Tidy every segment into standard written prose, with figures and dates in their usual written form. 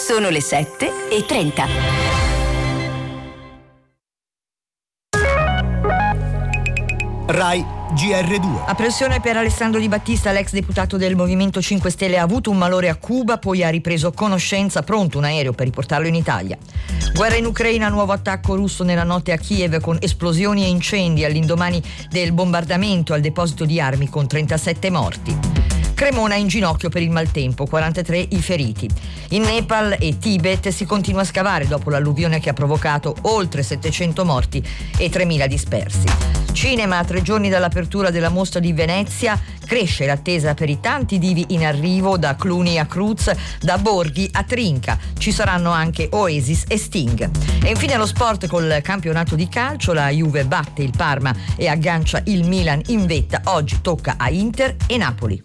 Sono le 7:30. Rai GR2. A pressione per Alessandro Di Battista, l'ex deputato del Movimento 5 Stelle ha avuto un malore a Cuba, poi ha ripreso conoscenza, pronto un aereo per riportarlo in Italia. Guerra in Ucraina, nuovo attacco russo nella notte a Kiev con esplosioni e incendi all'indomani del bombardamento al deposito di armi con 37 morti. Cremona in ginocchio per il maltempo, 43 i feriti. In Nepal e Tibet si continua a scavare dopo l'alluvione che ha provocato oltre 700 morti e 3.000 dispersi. Cinema, a 3 giorni dall'apertura della mostra di Venezia, cresce l'attesa per i tanti divi in arrivo, da Clooney a Cruz, da Borghi a Trinca. Ci saranno anche Oasis e Sting. E infine lo sport col campionato di calcio, la Juve batte il Parma e aggancia il Milan in vetta. Oggi tocca a Inter e Napoli.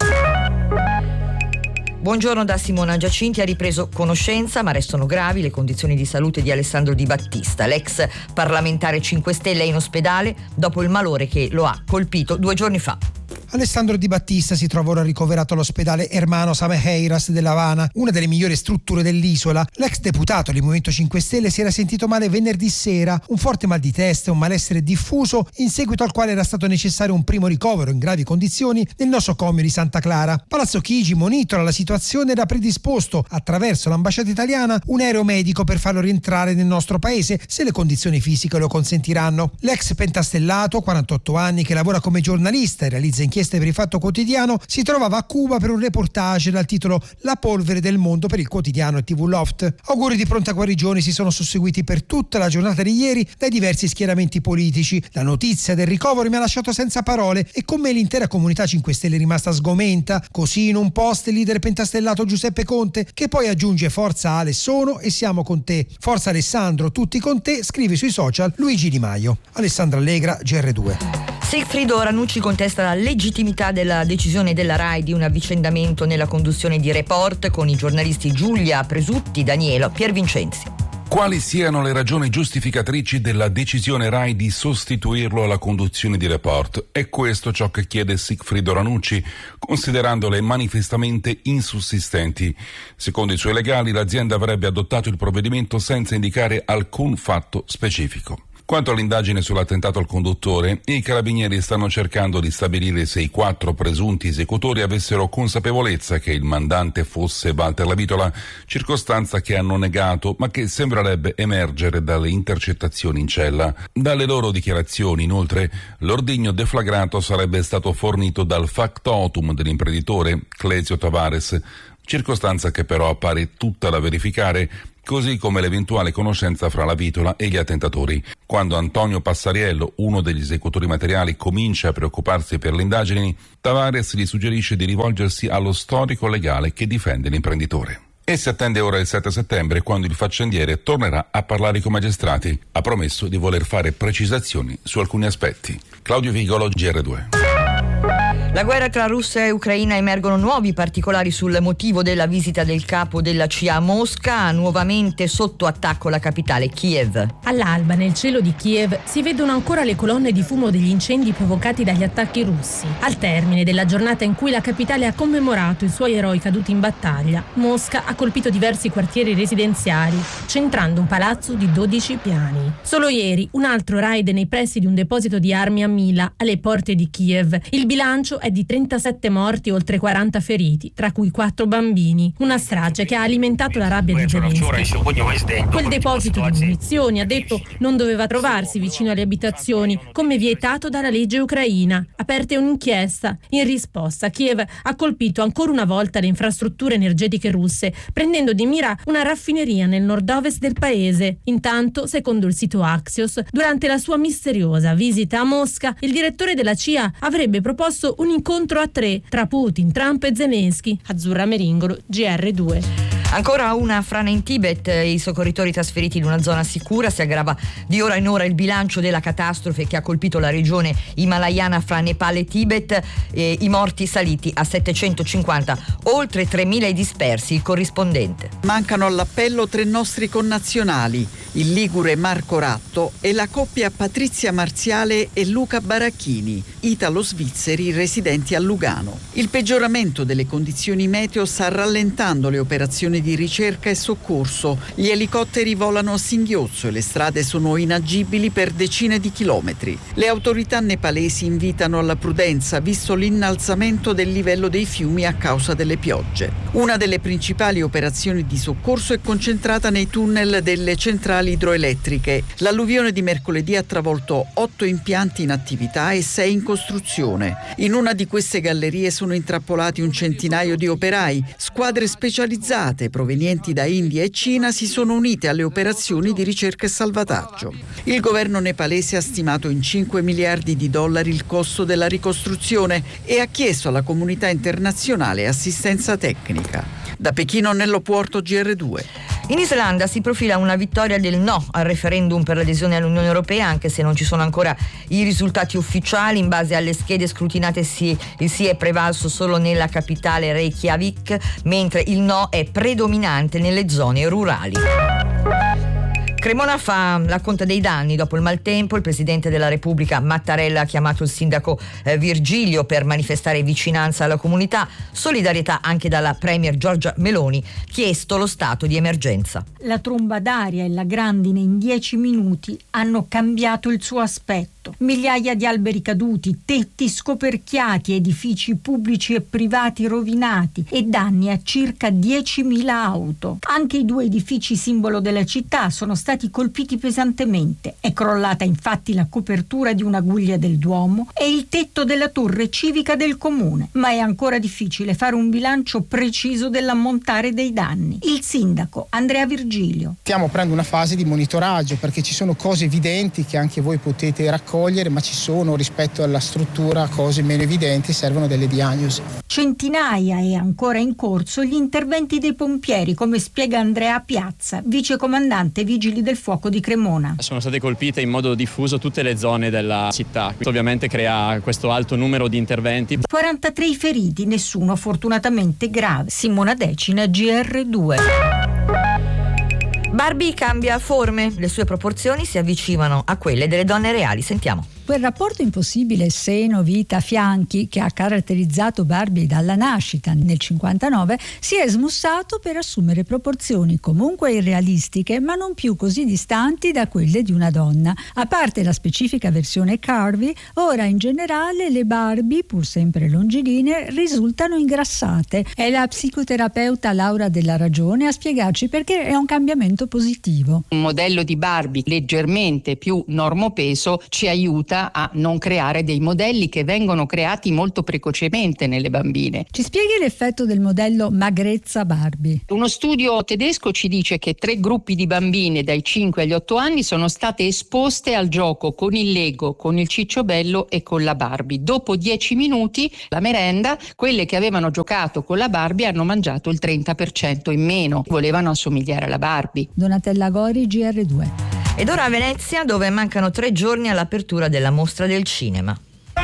Buongiorno da Simona Giacinti. Ha ripreso conoscenza, ma restano gravi le condizioni di salute di Alessandro Di Battista. L'ex parlamentare 5 Stelle è in ospedale dopo il malore che lo ha colpito 2 giorni fa. Alessandro Di Battista si trova ora ricoverato all'ospedale Hermanos Amejeiras della Habana, una delle migliori strutture dell'isola. L'ex deputato del Movimento 5 Stelle si era sentito male venerdì sera, un forte mal di testa e un malessere diffuso, in seguito al quale era stato necessario un primo ricovero in gravi condizioni nel nosocomio di Santa Clara. Palazzo Chigi monitora la situazione ed ha predisposto, attraverso l'ambasciata italiana, un aereo medico per farlo rientrare nel nostro paese se le condizioni fisiche lo consentiranno. L'ex pentastellato, 48 anni, che lavora come giornalista e realizza inchieste per il Fatto Quotidiano, si trovava a Cuba per un reportage dal titolo La polvere del mondo per il quotidiano e TV Loft. Auguri di pronta guarigione si sono susseguiti per tutta la giornata di ieri dai diversi schieramenti politici. La notizia del ricovero mi ha lasciato senza parole e con me l'intera comunità 5 Stelle è rimasta sgomenta. Così in un post il leader pentastellato Giuseppe Conte, che poi aggiunge: forza Ale, sono e siamo con te. Forza Alessandro, tutti con te, scrive sui social Luigi Di Maio. Alessandra Allegra, GR2. Sigfrido Ranucci contesta la legittimità della decisione della RAI di un avvicendamento nella conduzione di Report con i giornalisti Giulia Presutti, Danielo Piervincenzi. Quali siano le ragioni giustificatrici della decisione RAI di sostituirlo alla conduzione di Report? È questo ciò che chiede Sigfrido Ranucci, considerandole manifestamente insussistenti. Secondo i suoi legali, l'azienda avrebbe adottato il provvedimento senza indicare alcun fatto specifico. Quanto all'indagine sull'attentato al conduttore, i carabinieri stanno cercando di stabilire se i 4 presunti esecutori avessero consapevolezza che il mandante fosse Walter Lavitola, circostanza che hanno negato ma che sembrerebbe emergere dalle intercettazioni in cella. Dalle loro dichiarazioni, inoltre, l'ordigno deflagrato sarebbe stato fornito dal factotum dell'imprenditore Clesio Tavares, circostanza che però appare tutta da verificare, così come l'eventuale conoscenza fra Lavitola e gli attentatori. Quando Antonio Passariello, uno degli esecutori materiali, comincia a preoccuparsi per le indagini, Tavares gli suggerisce di rivolgersi allo storico legale che difende l'imprenditore. E si attende ora il 7 settembre, quando il faccendiere tornerà a parlare con magistrati. Ha promesso di voler fare precisazioni su alcuni aspetti. Claudio Vigolo, GR2. La guerra tra Russia e Ucraina, emergono nuovi particolari sul motivo della visita del capo della CIA a Mosca, nuovamente sotto attacco la capitale Kiev. All'alba nel cielo di Kiev si vedono ancora le colonne di fumo degli incendi provocati dagli attacchi russi. Al termine della giornata in cui la capitale ha commemorato i suoi eroi caduti in battaglia, Mosca ha colpito diversi quartieri residenziali, centrando un palazzo di 12 piani. Solo ieri un altro raid nei pressi di un deposito di armi a Mila, alle porte di Kiev. Il bilancio è di 37 morti e oltre 40 feriti, tra cui 4 bambini. Una strage che ha alimentato la rabbia di Zelensky. Quel deposito di munizioni, ha detto, non doveva trovarsi vicino alle abitazioni, come vietato dalla legge ucraina. Aperte un'inchiesta. In risposta, Kiev ha colpito ancora una volta le infrastrutture energetiche russe, prendendo di mira una raffineria nel nord-ovest del paese. Intanto, secondo il sito Axios, durante la sua misteriosa visita a Mosca, il direttore della CIA avrebbe proposto un incontro a 3 tra Putin, Trump e Zelensky. Azzurra Meringolo, GR2. Ancora una frana in Tibet, i soccorritori trasferiti in una zona sicura. Si aggrava di ora in ora il bilancio della catastrofe che ha colpito la regione himalayana fra Nepal e Tibet, i morti saliti a 750, oltre 3.000 i dispersi. Il corrispondente. Mancano all'appello 3 nostri connazionali, il ligure Marco Ratto e la coppia Patrizia Marziale e Luca Baracchini, italo-svizzeri residenti a Lugano. Il peggioramento delle condizioni meteo sta rallentando le operazioni di di ricerca e soccorso. Gli elicotteri volano a singhiozzo e le strade sono inagibili per decine di chilometri. Le autorità nepalesi invitano alla prudenza visto l'innalzamento del livello dei fiumi a causa delle piogge. Una delle principali operazioni di soccorso è concentrata nei tunnel delle centrali idroelettriche. L'alluvione di mercoledì ha travolto 8 impianti in attività e 6 in costruzione. In una di queste gallerie sono intrappolati un centinaio di operai. Squadre specializzate provenienti da India e Cina si sono unite alle operazioni di ricerca e salvataggio. Il governo nepalese ha stimato in $5 miliardi il costo della ricostruzione e ha chiesto alla comunità internazionale assistenza tecnica. Da Pechino, Nello Puorto, GR2. In Islanda si profila una vittoria del no al referendum per l'adesione all'Unione Europea, anche se non ci sono ancora i risultati ufficiali. In base alle schede scrutinate il sì è prevalso solo nella capitale Reykjavik, mentre il no è predominante nelle zone rurali. Cremona fa la conta dei danni dopo il maltempo. Il presidente della Repubblica Mattarella ha chiamato il sindaco Virgilio per manifestare vicinanza alla comunità, solidarietà anche dalla premier Giorgia Meloni, chiesto lo stato di emergenza. La tromba d'aria e la grandine in 10 minuti hanno cambiato il suo aspetto. Migliaia di alberi caduti, tetti scoperchiati, edifici pubblici e privati rovinati e danni a circa 10.000 auto. Anche i 2 edifici simbolo della città sono stati colpiti pesantemente. È crollata infatti la copertura di una guglia del Duomo e il tetto della torre civica del comune, ma è ancora difficile fare un bilancio preciso dell'ammontare dei danni. Il sindaco Andrea Virgilio. Stiamo aprendo una fase di monitoraggio perché ci sono cose evidenti che anche voi potete raccogliere, ma ci sono rispetto alla struttura cose meno evidenti, servono delle diagnosi. Centinaia e ancora in corso gli interventi dei pompieri, come spiega Andrea Piazza, vicecomandante Vigili del Fuoco di Cremona. Sono state colpite in modo diffuso tutte le zone della città. Questo ovviamente crea questo alto numero di interventi. 43 i feriti, nessuno fortunatamente grave. Simona Decina, GR2. Barbie cambia forme, le sue proporzioni si avvicinano a quelle delle donne reali. Sentiamo. Quel rapporto impossibile seno, vita, fianchi che ha caratterizzato Barbie dalla nascita nel 59 si è smussato per assumere proporzioni comunque irrealistiche, ma non più così distanti da quelle di una donna. A parte la specifica versione curvy, ora in generale le Barbie, pur sempre longilinee, risultano ingrassate. È la psicoterapeuta Laura Della Ragione a spiegarci perché è un cambiamento positivo. Un modello di Barbie leggermente più normopeso ci aiuta a non creare dei modelli che vengono creati molto precocemente nelle bambine. Ci spieghi l'effetto del modello magrezza Barbie? Uno studio tedesco ci dice che 3 gruppi di bambine dai 5 agli 8 anni sono state esposte al gioco con il Lego, con il cicciobello e con la Barbie. Dopo 10 minuti, la merenda, quelle che avevano giocato con la Barbie hanno mangiato il 30% in meno. Volevano assomigliare alla Barbie. Donatella Gori, GR2. Ed ora a Venezia, dove mancano 3 giorni all'apertura della Mostra del Cinema.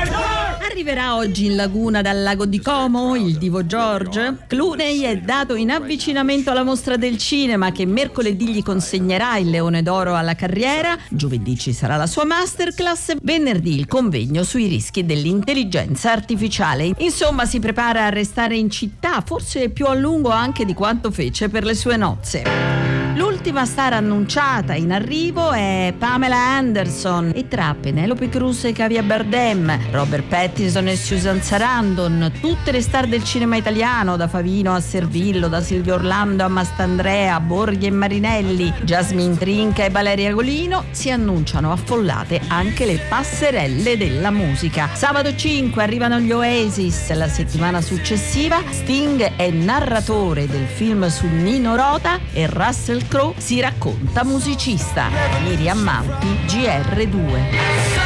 Arriverà oggi in laguna dal lago di Como il divo George. Clooney è dato in avvicinamento alla Mostra del Cinema, che mercoledì gli consegnerà il Leone d'Oro alla carriera. Giovedì ci sarà la sua masterclass, venerdì il convegno sui rischi dell'intelligenza artificiale. Insomma, si prepara a restare in città, forse più a lungo anche di quanto fece per le sue nozze. L'ultima star annunciata in arrivo è Pamela Anderson, e tra Penelope Cruz e Javier Bardem, Robert Pattinson e Susan Sarandon, tutte le star del cinema italiano, da Favino a Servillo, da Silvio Orlando a Mastandrea, Borghi e Marinelli, Jasmine Trinca e Valeria Golino, si annunciano affollate anche le passerelle della musica. Sabato 5 arrivano gli Oasis, la settimana successiva Sting è narratore del film su Nino Rota e Russell Crowe si racconta musicista. Miriam Mampi, GR2.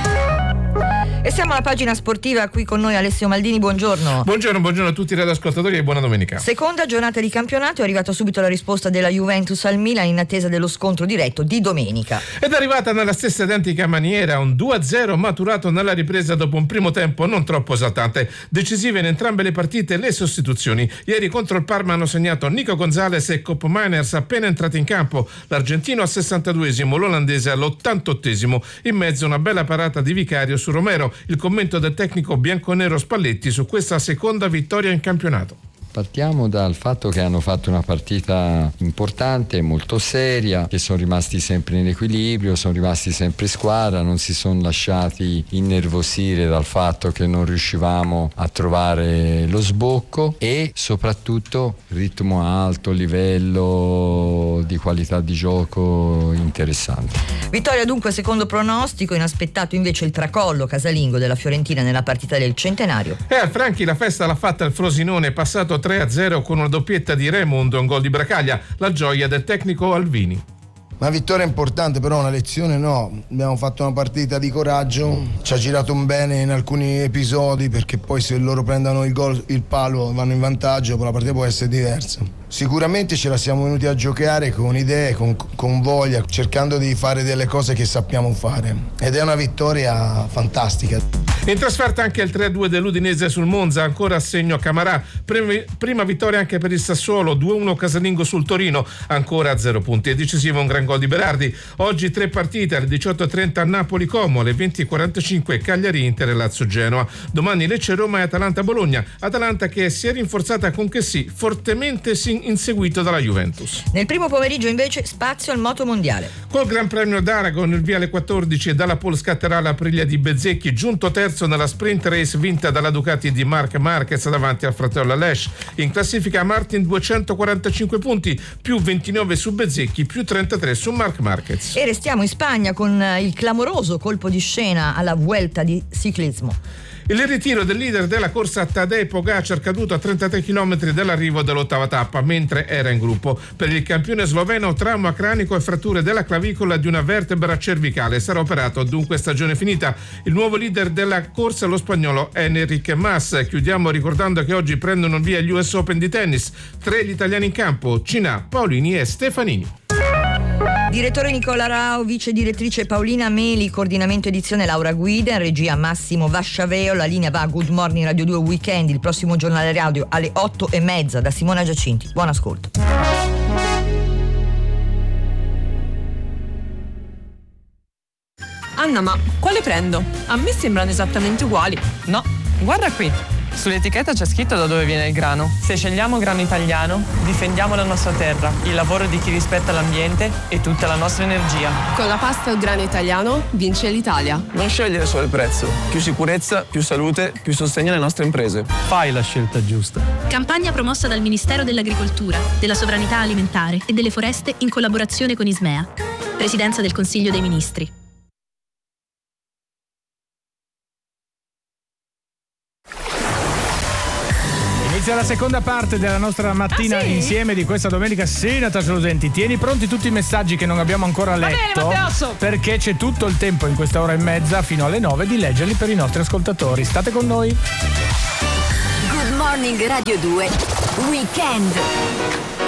E siamo alla pagina sportiva, qui con noi Alessio Maldini, buongiorno. Buongiorno a tutti i radioascoltatori e buona domenica. Seconda giornata di campionato, è arrivata subito la risposta della Juventus al Milan in attesa dello scontro diretto di domenica. Ed è arrivata nella stessa identica maniera, un 2-0 maturato nella ripresa dopo un primo tempo non troppo esaltante. Decisive in entrambe le partite le sostituzioni. Ieri contro il Parma hanno segnato Nico Gonzalez e Kopp Meiners appena entrati in campo, l'argentino al 62esimo, l'olandese all'88esimo, in mezzo una bella parata di Vicario su Romero. Il commento del tecnico bianconero Spalletti su questa seconda vittoria in campionato. Partiamo dal fatto che hanno fatto una partita importante, molto seria, che sono rimasti sempre in equilibrio, sono rimasti sempre squadra, non si sono lasciati innervosire dal fatto che non riuscivamo a trovare lo sbocco e soprattutto ritmo alto, livello di qualità di gioco interessante. Vittoria dunque secondo pronostico, inaspettato invece il tracollo casalingo della Fiorentina nella partita del centenario. E al Franchi la festa l'ha fatta il Frosinone, passato 3-0 con una doppietta di Raymond e un gol di Bracaglia, la gioia del tecnico Alvini. Una vittoria importante, però una lezione no. Abbiamo fatto una partita di coraggio, ci ha girato un bene in alcuni episodi, perché poi se loro prendono il gol, il palo, vanno in vantaggio, poi la partita può essere diversa. Sicuramente ce la siamo venuti a giocare con idee, con voglia, cercando di fare delle cose che sappiamo fare, ed è una vittoria fantastica. In trasferta anche il 3-2 dell'Udinese sul Monza, ancora a segno Camarà, prima vittoria anche per il Sassuolo, 2-1 casalingo sul Torino, ancora a 0 punti, è decisivo un gran gol di Berardi. Oggi 3 partite, alle 18:30 Napoli-Como, alle 20:45 Cagliari-Inter e Lazio-Genoa, domani Lecce-Roma e Atalanta-Bologna, Atalanta che si è rinforzata con Chessy, fortemente inseguito dalla Juventus. Nel primo pomeriggio invece spazio al moto mondiale. Col Gran Premio d'Aragon il via alle 14 e dalla pole scatterà la Aprilia di Bezzecchi, giunto terzo nella sprint race vinta dalla Ducati di Marc Marquez davanti al fratello Aleix. In classifica Martin 245 punti, più 29 su Bezzecchi, più 33 su Marc Marquez. E restiamo in Spagna con il clamoroso colpo di scena alla Vuelta di ciclismo. Il ritiro del leader della corsa Tadej Pogacar, caduto a 33 km dall'arrivo dell'ottava tappa mentre era in gruppo. Per il campione sloveno trauma cranico e fratture della clavicola di una vertebra cervicale, sarà operato dunque stagione finita. Il nuovo leader della corsa è lo spagnolo Enric Mas. Chiudiamo ricordando che oggi prendono via gli US Open di tennis, 3 gli italiani in campo, Cinà, Paolini e Stefanini. Direttore Nicola Rao, vice direttrice Paolina Meli, coordinamento edizione Laura Guida, in regia Massimo Vasciaveo. La linea va a Good Morning Radio 2 Weekend, il prossimo giornale radio alle 8:30 da Simona Giacinti. Buon ascolto. Anna, ma quale prendo? A me sembrano esattamente uguali. No, guarda qui. Sull'etichetta c'è scritto da dove viene il grano. Se scegliamo grano italiano, difendiamo la nostra terra, il lavoro di chi rispetta l'ambiente e tutta la nostra energia. Con la pasta al grano italiano vince l'Italia. Non scegliere solo il prezzo. Più sicurezza, più salute, più sostegno alle nostre imprese. Fai la scelta giusta. Campagna promossa dal Ministero dell'Agricoltura, della Sovranità Alimentare e delle Foreste in collaborazione con Ismea. Presidenza del Consiglio dei Ministri. Inizia la seconda parte della nostra mattina insieme di questa domenica. Sì, Natascia Losenti, tieni pronti tutti i messaggi che non abbiamo ancora letto, perché c'è tutto il tempo in questa ora e mezza fino alle 9 di leggerli per i nostri ascoltatori. State con noi. Good Morning Radio 2 Weekend.